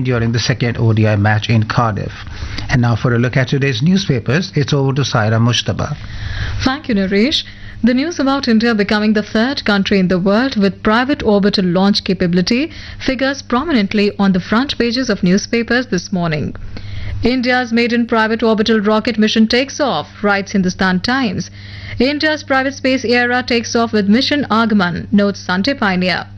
during the second ODI match in Cardiff. And now for a look at today's newspapers, it's over to Saira Mushtaba. Thank you, Naresh. The news about India becoming the third country in the world with private orbital launch capability figures prominently on the front pages of newspapers this morning. India's maiden private orbital rocket mission takes off, writes Hindustan Times. India's private space era takes off with mission Agman, notes Sunday Pioneer.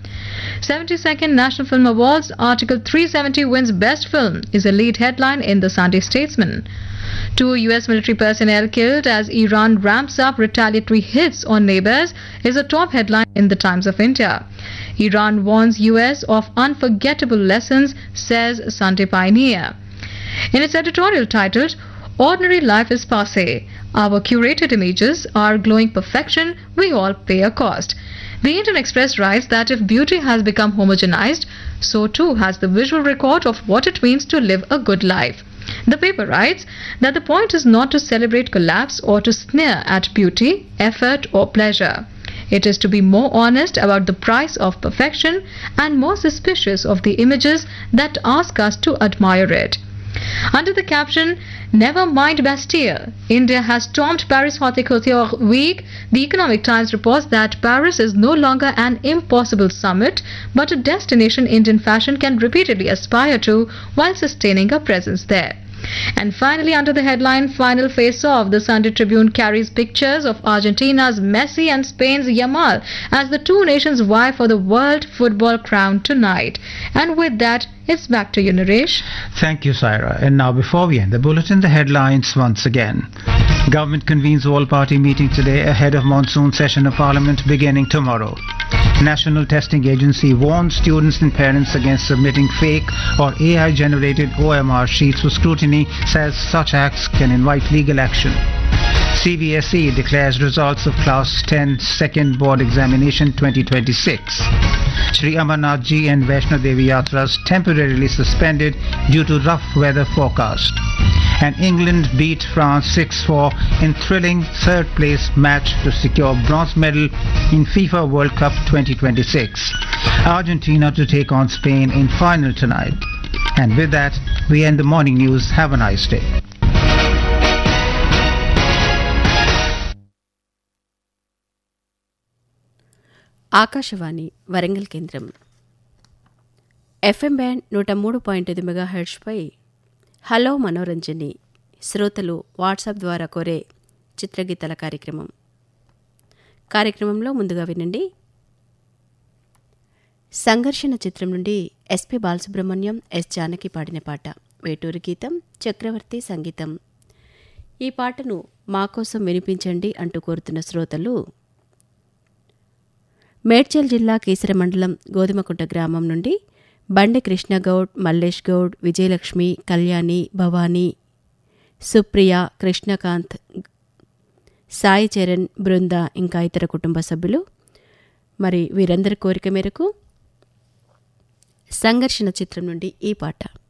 72nd National Film Awards, Article 370 wins Best Film is a lead headline in the Sunday Statesman. 2 US military personnel killed as Iran ramps up retaliatory hits on neighbors is a top headline in the Times of India. Iran warns US of unforgettable lessons, says Sunday Pioneer. In its editorial titled, Ordinary Life is Passé. Our curated images are glowing perfection, we all pay a cost. The Indian Express writes that if beauty has become homogenized, so too has the visual record of what it means to live a good life. The paper writes that the point is not to celebrate collapse or to sneer at beauty, effort or pleasure. It is to be more honest about the price of perfection and more suspicious of the images that ask us to admire it. Under the caption, Never mind Bastille, India has stormed Paris Haute Couture Week. The Economic Times reports that Paris is no longer an impossible summit, but a destination Indian fashion can repeatedly aspire to while sustaining a presence there. And finally, under the headline Final Face-Off, the Sunday Tribune carries pictures of Argentina's Messi and Spain's Yamal as the two nations vie for the world football crown tonight. And with that, it's back to you, Naresh. Thank you, Saira. And now before we end the bulletin, the headlines once again. Government convenes all-party meeting today ahead of monsoon session of Parliament beginning tomorrow. National Testing Agency warns students and parents against submitting fake or AI-generated OMR sheets for scrutiny, says such acts can invite legal action. CBSE declares results of Class 10 Second Board Examination 2026. Sri Amarnath Ji and Vaishno Devi Yatras temporarily suspended due to rough weather forecast. And England beat France 6-4 in thrilling third-place match to secure bronze medal in FIFA World Cup 2026. Argentina to take on Spain in final tonight. And with that, we end the morning news. Have a nice day. Akashvani Warangal కేంద్రం FM band 103.5 మెగాహెర్ట్జ్పై hello మనోరంజని శ్రోతలు WhatsApp ద్వారా కోరే చిత్రగీతాల కార్యక్రమంలో ముందుగా వినండి. సంఘర్షణ చిత్రం నుండి ఎస్పి బాలసుబ్రహ్మణ్యం, ఎస్ జానకి పాడిన పాట. వేటూరి గీతం, చక్రవర్తి సంగీతం. ఈ పాటను మాకోసం వినిపించండి అంటూ కోరుతున్న శ్రోతలు మేడ్చల్ జిల్లా కీసర మండలం గోధుమకుంట గ్రామం నుండి బండి కృష్ణగౌడ్, మల్లేష్ గౌడ్, విజయలక్ష్మి, కళ్యాణి, భవానీ, సుప్రియ, కృష్ణకాంత్, సాయి చరణ్, బృంద ఇంకా ఇతర కుటుంబ సభ్యులు. మరి వీరందరి కోరిక మేరకు సంఘర్షణ చిత్రం నుండి ఈ పాట.